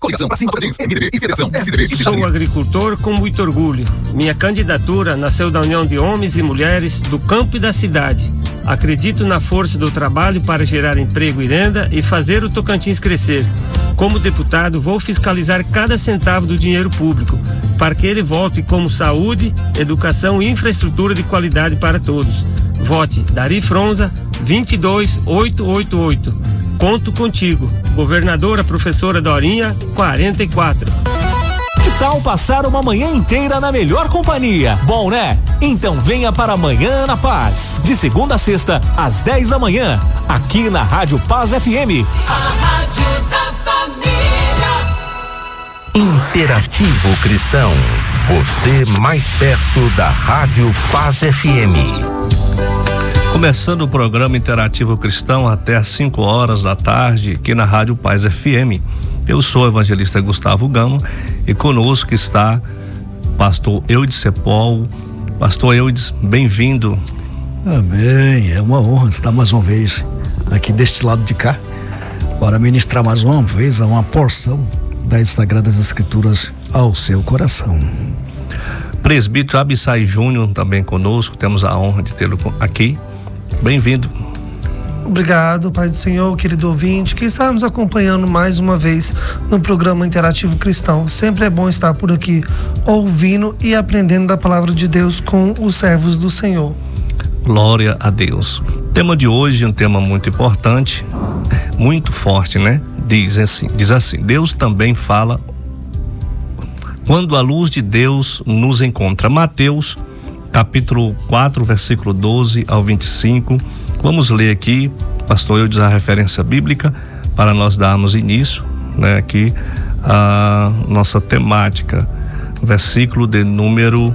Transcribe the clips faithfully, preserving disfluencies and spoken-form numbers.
Coligação pra cima do Brasil, M D B e Federação, S D B e Sou agricultor com muito orgulho. Minha candidatura nasceu da união de homens e mulheres do campo e da cidade. Acredito na força do trabalho para gerar emprego e renda e fazer o Tocantins crescer. Como deputado, vou fiscalizar cada centavo do dinheiro público, para que ele volte como saúde, educação e infraestrutura de qualidade para todos. Vote Dari Fronza, vinte e dois mil oitocentos e oitenta e oito. Conto contigo. Governadora Professora Dorinha, quarenta e quatro. Que tal passar uma manhã inteira na melhor companhia? Bom, né? Então venha para Amanhã na Paz, de segunda a sexta, às dez da manhã, aqui na Rádio Paz F M. A Rádio da Família. Interativo Cristão, você mais perto da Rádio Paz F M. Começando o programa Interativo Cristão até às cinco horas da tarde, aqui na Rádio Paz F M. Eu sou o evangelista Gustavo Gama e conosco está pastor Eudes Cepol. Pastor Eudes, bem-vindo. Amém, é uma honra estar mais uma vez aqui deste lado de cá para ministrar mais uma vez uma porção das Sagradas Escrituras ao seu coração. Presbítero Abissai Júnior também conosco, temos a honra de tê-lo aqui. Bem-vindo. Obrigado, Pai do Senhor, querido ouvinte, que está nos acompanhando mais uma vez no programa Interativo Cristão. Sempre é bom estar por aqui, ouvindo e aprendendo da palavra de Deus com os servos do Senhor. Glória a Deus. O tema de hoje é um tema muito importante, muito forte, né? Diz assim, diz assim, Deus também fala quando a luz de Deus nos encontra. Mateus, capítulo quatro, versículo doze ao vinte e cinco. Vamos ler aqui, pastor Eudes, a referência bíblica para nós darmos início, né, aqui a nossa temática. Versículo de número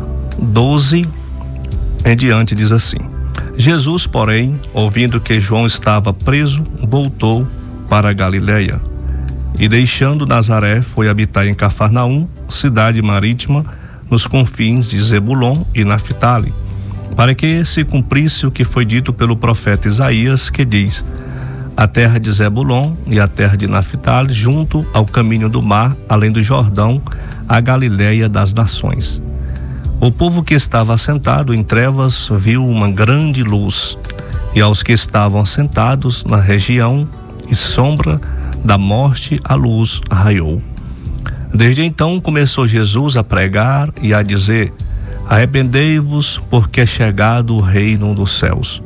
doze em diante diz assim: Jesus, porém, ouvindo que João estava preso, voltou para a Galileia e, deixando Nazaré, foi habitar em Cafarnaum, cidade marítima, nos confins de Zebulon e Naftali, para que se cumprisse o que foi dito pelo profeta Isaías, que diz: a terra de Zebulon e a terra de Naftali, junto ao caminho do mar, além do Jordão, a Galileia das nações. O povo que estava assentado em trevas viu uma grande luz, e aos que estavam assentados na região e sombra da morte, a luz raiou. Desde então começou Jesus a pregar e a dizer: arrependei-vos, porque é chegado o reino dos céus.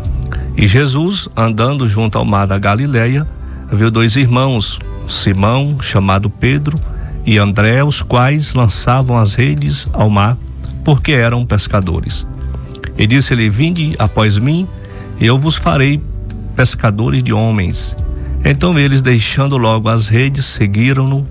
E Jesus, andando junto ao mar da Galileia, viu dois irmãos, Simão, chamado Pedro, e André, os quais lançavam as redes ao mar, porque eram pescadores. E disse-lhe: vinde após mim, e eu vos farei pescadores de homens. Então eles, deixando logo as redes, seguiram-no.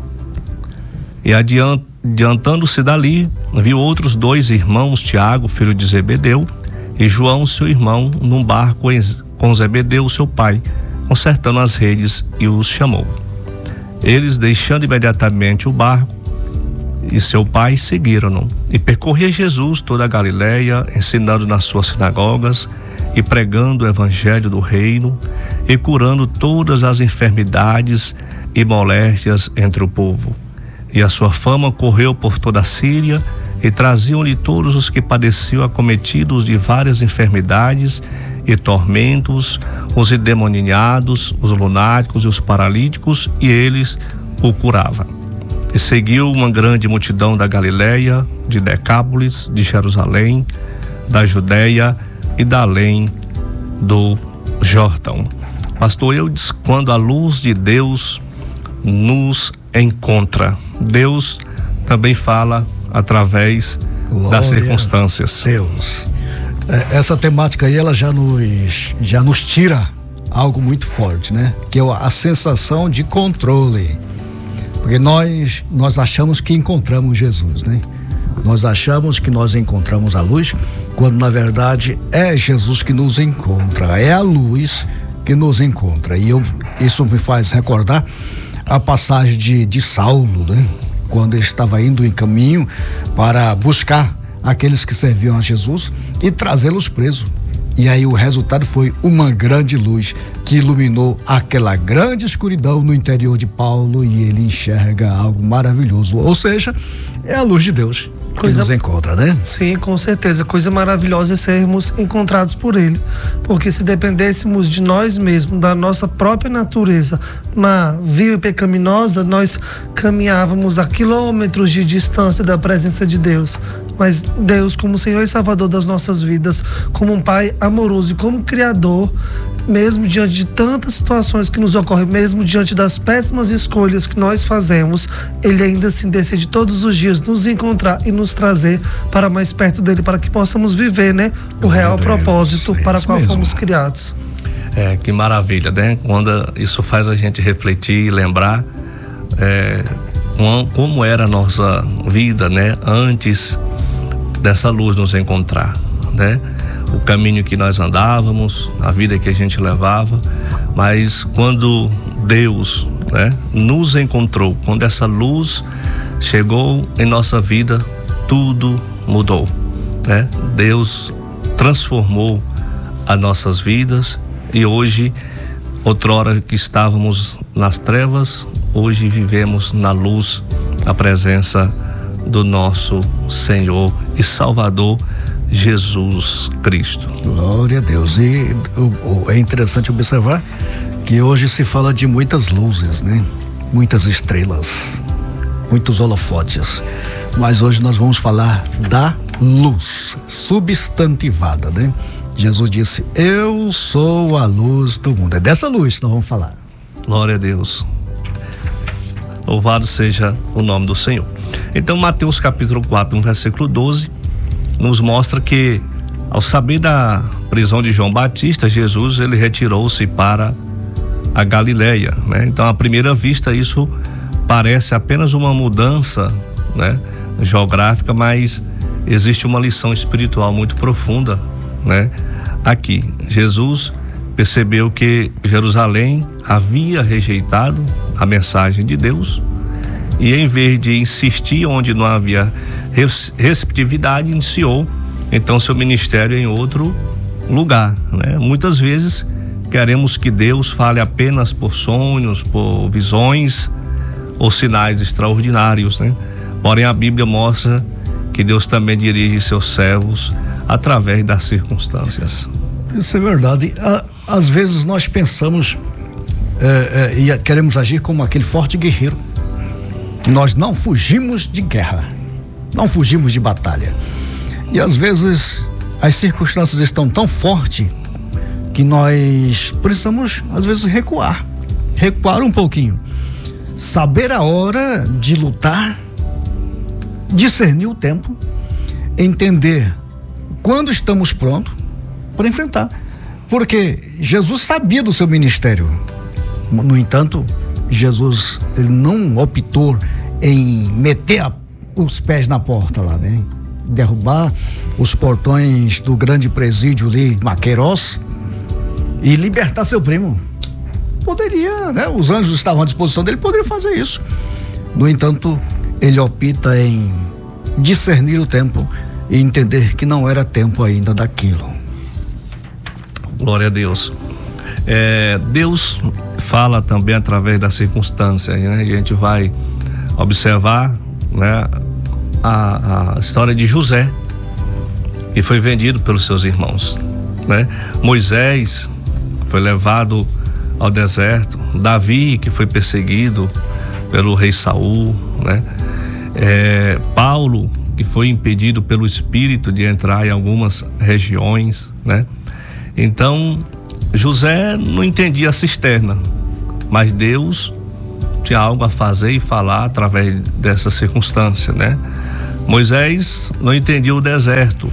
E adiant, adiantando-se dali, viu outros dois irmãos, Tiago, filho de Zebedeu, e João, seu irmão, num barco com Zebedeu, seu pai, consertando as redes, e os chamou. Eles, deixando imediatamente o barco e seu pai, seguiram-no. E percorria Jesus toda a Galileia, ensinando nas suas sinagogas e pregando o evangelho do reino e curando todas as enfermidades e moléstias entre o povo. E a sua fama correu por toda a Síria, e traziam-lhe todos os que padeciam acometidos de várias enfermidades e tormentos, os endemoniados, os lunáticos e os paralíticos, e eles o curavam. E seguiu uma grande multidão da Galileia, de Decápolis, de Jerusalém, da Judeia e da além do Jordão. Pastor Eudes, quando a luz de Deus nos encontra, Deus também fala através Glória das circunstâncias. Deus. É, essa temática aí, ela já nos, já nos tira algo muito forte, né? Que é a sensação de controle. Porque nós, nós achamos que encontramos Jesus, né? Nós achamos que nós encontramos a luz, quando na verdade é Jesus que nos encontra, é a luz que nos encontra. E eu, isso me faz recordar a passagem de, de Saulo, né? Quando ele estava indo em caminho para buscar aqueles que serviam a Jesus e trazê-los presos. E aí o resultado foi uma grande luz que iluminou aquela grande escuridão no interior de Paulo, e ele enxerga algo maravilhoso. Ou seja, é a luz de Deus que Coisa... nos encontra, né? Sim, com certeza. Coisa maravilhosa é sermos encontrados por Ele. Porque se dependêssemos de nós mesmos, da nossa própria natureza má, vil e pecaminosa, nós caminhávamos a quilômetros de distância da presença de Deus. Mas Deus, como Senhor e Salvador das nossas vidas, como um Pai amoroso e como Criador, mesmo diante de tantas situações que nos ocorrem, mesmo diante das péssimas escolhas que nós fazemos, Ele ainda assim decide todos os dias nos encontrar e nos trazer para mais perto dele, para que possamos viver, né, o real propósito para o qual fomos criados. É, que maravilha, né? Quando isso faz a gente refletir e lembrar é, como era a nossa vida, né, antes dessa luz nos encontrar, né? O caminho que nós andávamos, a vida que a gente levava, mas quando Deus, né, nos encontrou, quando essa luz chegou em nossa vida, tudo mudou, né? Deus transformou as nossas vidas, e hoje, outrora que estávamos nas trevas, hoje vivemos na luz, na presença do nosso Senhor e Salvador Jesus Cristo. Glória a Deus. E o, o, é interessante observar que hoje se fala de muitas luzes, né? Muitas estrelas, muitos holofotes, mas hoje nós vamos falar da luz substantivada, né? Jesus disse: eu sou a luz do mundo. É dessa luz que nós vamos falar. Glória a Deus. Louvado seja o nome do Senhor. Então, Mateus capítulo quatro, no versículo doze, nos mostra que, ao saber da prisão de João Batista, Jesus ele retirou-se para a Galileia, né? Então, à primeira vista, isso parece apenas uma mudança, né, geográfica, mas existe uma lição espiritual muito profunda, né? Aqui, Jesus percebeu que Jerusalém havia rejeitado a mensagem de Deus, e em vez de insistir onde não havia receptividade, iniciou então seu ministério em outro lugar, né? Muitas vezes queremos que Deus fale apenas por sonhos, por visões ou sinais extraordinários, né? Porém, a Bíblia mostra que Deus também dirige seus servos através das circunstâncias. Isso é verdade. Às vezes nós pensamos é, é, e queremos agir como aquele forte guerreiro. Nós não fugimos de guerra, não fugimos de batalha. E às vezes as circunstâncias estão tão fortes que nós precisamos às vezes recuar, recuar um pouquinho, saber a hora de lutar, discernir o tempo, entender quando estamos prontos para enfrentar, porque Jesus sabia do seu ministério. No entanto, Jesus ele não optou em meter a, os pés na porta lá, né? Derrubar os portões do grande presídio ali, Maqueiros, e libertar seu primo. Poderia, né? Os anjos estavam à disposição dele, poderia fazer isso. No entanto, ele opta em discernir o tempo e entender que não era tempo ainda daquilo. Glória a Deus. É, Deus fala também através das circunstâncias, né? E a gente vai observar, né, a, a história de José, que foi vendido pelos seus irmãos, né? Moisés foi levado ao deserto, Davi, que foi perseguido pelo rei Saul, né? É, Paulo, que foi impedido pelo Espírito de entrar em algumas regiões, né? Então, José não entendia a cisterna, mas Deus tinha algo a fazer e falar através dessa circunstância, né? Moisés não entendia o deserto,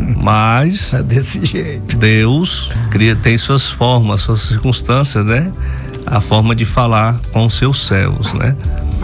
mas é desse jeito. Deus cria, tem suas formas, suas circunstâncias, né? A forma de falar com os seus servos, né?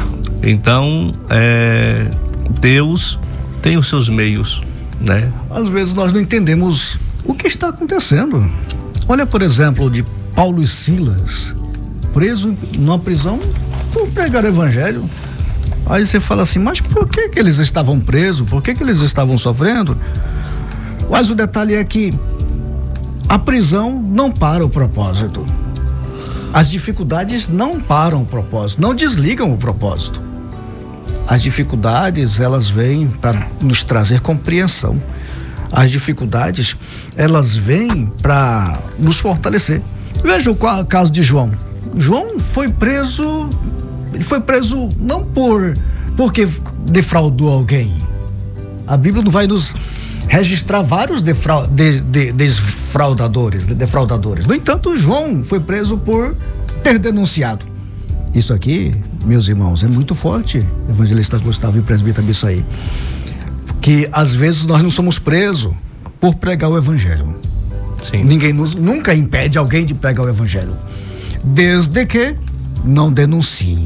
Então, é, Deus tem os seus meios, né? Às vezes nós não entendemos o que está acontecendo. Olha, por exemplo, de Paulo e Silas, preso numa prisão por pregar o evangelho. Aí você fala assim, mas por que que eles estavam presos? Por que que eles estavam sofrendo? Mas o detalhe é que A prisão não para o propósito. As dificuldades não param o propósito, não desligam o propósito. As dificuldades, elas vêm para nos trazer compreensão. As dificuldades, elas vêm para nos fortalecer. Veja o caso de João. João foi preso, ele foi preso não por porque defraudou alguém. A Bíblia não vai nos registrar vários defra, de, de, desfraudadores, de defraudadores. No entanto, João foi preso por ter denunciado. Isso aqui, meus irmãos, é muito forte, evangelista Gustavo e presbítero Abissaí. Que às vezes nós não somos presos por pregar o evangelho. Sim. Ninguém nos, nunca impede alguém de pregar o evangelho, desde que não denuncie.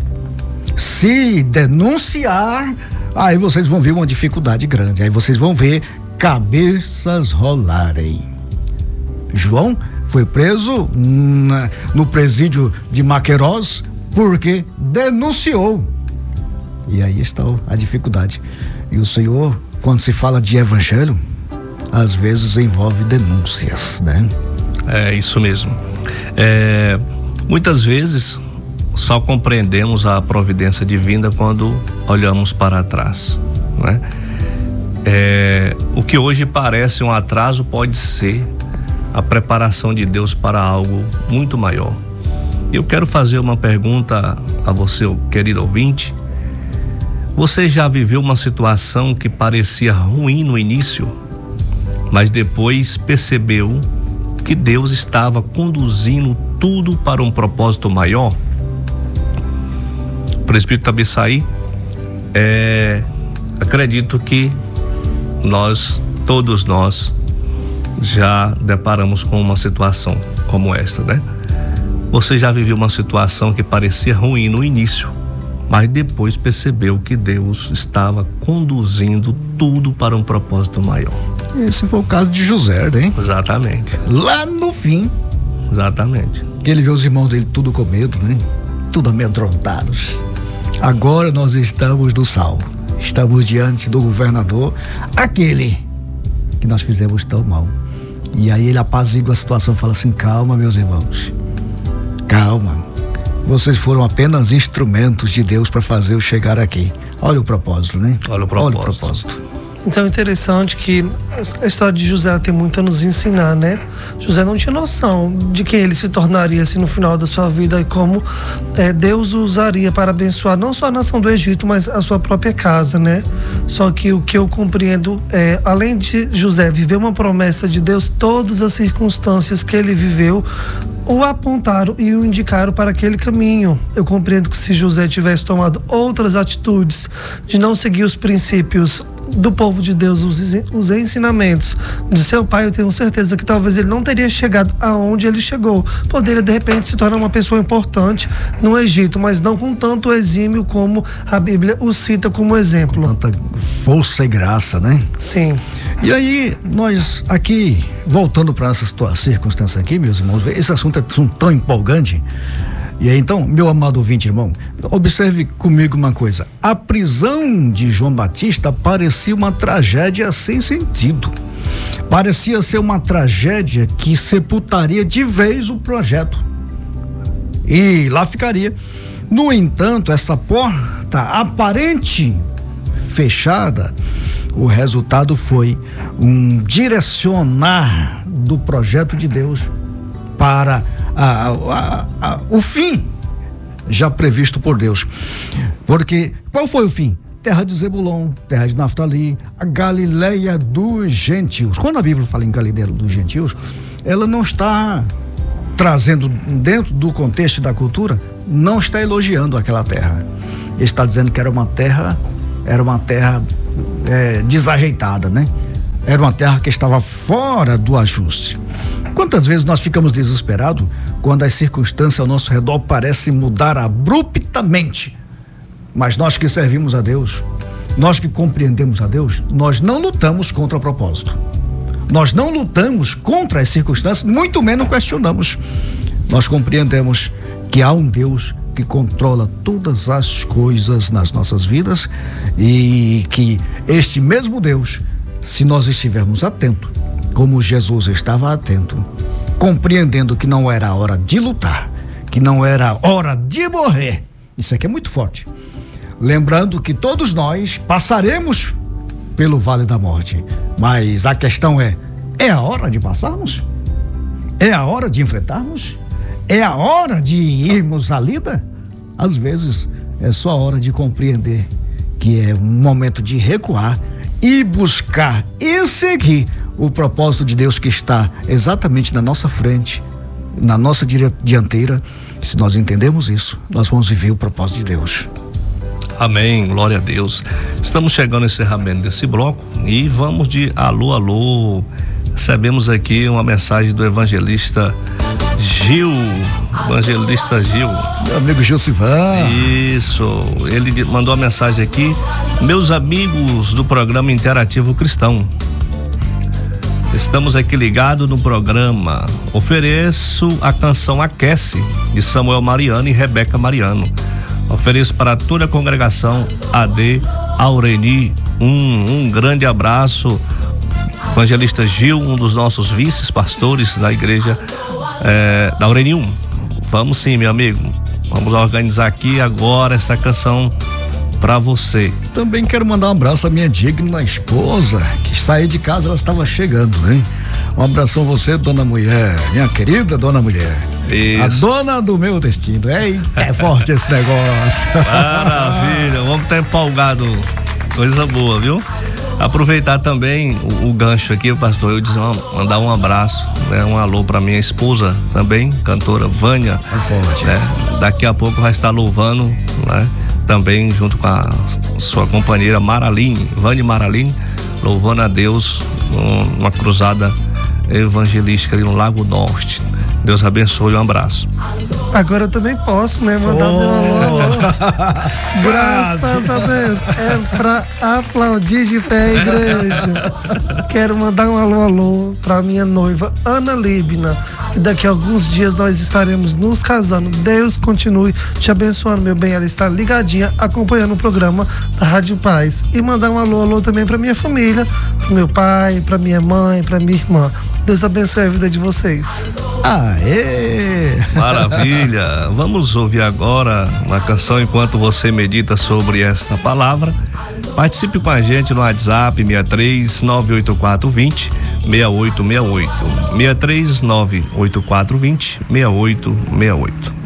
Se denunciar, aí vocês vão ver uma dificuldade grande, aí vocês vão ver cabeças rolarem. João foi preso na, no presídio de Maquerós porque denunciou. E aí está a dificuldade. E o Senhor, quando se fala de evangelho, às vezes envolve denúncias, né? É isso mesmo. É, muitas vezes só compreendemos a providência divina quando olhamos para trás, né? É, o que hoje parece um atraso pode ser a preparação de Deus para algo muito maior. Eu quero fazer uma pergunta a você, querido ouvinte. Você já viveu uma situação que parecia ruim no início, mas depois percebeu que Deus estava conduzindo tudo para um propósito maior? Presbítero Abissaí, é, acredito que nós, todos nós, já deparamos com uma situação como esta, né? Você já viveu uma situação que parecia ruim no início, mas depois percebeu que Deus estava conduzindo tudo para um propósito maior. Esse foi o caso de José, né? Exatamente. Lá no fim. Exatamente. Que ele vê os irmãos dele tudo com medo, né? Tudo amedrontados. Agora nós estamos no sal. Estamos diante do governador, aquele que nós fizemos tão mal. E aí ele apazigua a situação e fala assim: calma, meus irmãos. Calma. Vocês foram apenas instrumentos de Deus para fazer eu chegar aqui. Olha o propósito, né? Olha o propósito. Olha o propósito. Então é interessante que a história de José tem muito a nos ensinar, né? José não tinha noção de quem ele se tornaria assim, no final da sua vida e como é, Deus o usaria para abençoar não só a nação do Egito, mas a sua própria casa, né? Só que o que eu compreendo é, além de José viver uma promessa de Deus, todas as circunstâncias que ele viveu o apontaram e o indicaram para aquele caminho. Eu compreendo que se José tivesse tomado outras atitudes de não seguir os princípios do povo de Deus, os, os ensinamentos de seu pai, eu tenho certeza que talvez ele não teria chegado aonde ele chegou. Poderia de repente se tornar uma pessoa importante no Egito, mas não com tanto exímio como a Bíblia o cita como exemplo. Com tanta força e graça, né? Sim. E aí, nós aqui, voltando para essa circunstância aqui, meus irmãos, esse assunto é tão empolgante. E aí, então, meu amado ouvinte, irmão, observe comigo uma coisa. A prisão de João Batista parecia uma tragédia sem sentido. Parecia ser uma tragédia que sepultaria de vez o projeto. E lá ficaria. No entanto, essa porta aparente fechada, o resultado foi um direcionar do projeto de Deus para A, a, a, o fim já previsto por Deus. Porque qual foi o fim? Terra de Zebulon, terra de Naftali, a Galileia dos gentios. Quando a Bíblia fala em Galileia dos gentios, ela não está trazendo dentro do contexto da cultura, não está elogiando aquela terra. Ele está dizendo que era uma terra, era uma terra é, desajeitada, né? Era uma terra que estava fora do ajuste. Quantas vezes nós ficamos desesperados quando as circunstâncias ao nosso redor parecem mudar abruptamente? Mas nós que servimos a Deus, nós que compreendemos a Deus, nós não lutamos contra o propósito. Nós não lutamos contra as circunstâncias, muito menos questionamos. Nós compreendemos que há um Deus que controla todas as coisas nas nossas vidas e que este mesmo Deus, se nós estivermos atentos, como Jesus estava atento, compreendendo que não era hora de lutar, que não era hora de morrer. Isso aqui é muito forte. Lembrando que todos nós passaremos pelo vale da morte, mas a questão é, é a hora de passarmos? É a hora de enfrentarmos? É a hora de irmos à lida? Às vezes é só a hora de compreender que é um momento de recuar e buscar e seguir o propósito de Deus que está exatamente na nossa frente, na nossa dianteira. Se nós entendemos isso, nós vamos viver o propósito de Deus. Amém, glória a Deus. Estamos chegando ao encerramento desse bloco e vamos de alô, alô. Recebemos aqui uma mensagem do evangelista Gil, evangelista Gil. Meu amigo Gil Sivan. Isso, ele mandou uma mensagem aqui: meus amigos do programa Interativo Cristão, estamos aqui ligados no programa. Ofereço a canção Aquece, de Samuel Mariano e Rebeca Mariano. Ofereço para toda a congregação A D Aureni. Um, um grande abraço. Evangelista Gil, um dos nossos vices-pastores da igreja é, da Aureni um. Vamos sim, meu amigo. Vamos organizar aqui agora essa canção para você. Também quero mandar um abraço à minha digna esposa, que saiu de casa, ela estava chegando, hein? Um abração a você, dona mulher, minha querida dona mulher. Isso. A dona do meu destino. Eita, é forte esse negócio. Maravilha, vamos estar empolgado. Coisa boa, viu? Aproveitar também o, o gancho aqui, pastor, eu dizer, mandar um abraço, né, um alô para minha esposa também, cantora Vânia. É forte. Né? Daqui a pouco vai estar louvando, né? Também junto com a sua companheira Maraline, Vânia Maraline, louvando a Deus, um, uma cruzada evangelística ali no Lago Norte. Deus abençoe, um abraço. Agora eu também posso, né? Mandar oh. meu alô. Graças a Deus. É pra aplaudir de pé, igreja. Quero mandar um alô, alô pra minha noiva, Ana Líbina, que daqui a alguns dias nós estaremos nos casando. Deus continue te abençoando, meu bem. Ela está ligadinha, acompanhando o programa da Rádio Paz. E mandar um alô, alô também pra minha família, pro meu pai, pra minha mãe, pra minha irmã. Deus abençoe a vida de vocês. Aê! Maravilha! Vamos ouvir agora uma canção enquanto você medita sobre esta palavra. Participe com a gente no WhatsApp seis três nove oito quatro dois zero seis oito seis oito. seis três nove oito quatro dois zero seis oito seis oito.